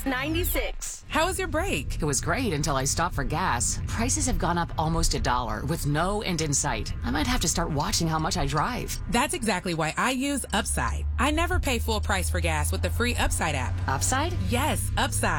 96. How was your break? It was great until I stopped for gas. Prices have gone up almost $1 with no end in sight. I might have to start watching how much I drive. That's exactly why I use Upside. I never pay full price for gas with the free Upside app. Upside? Yes, Upside.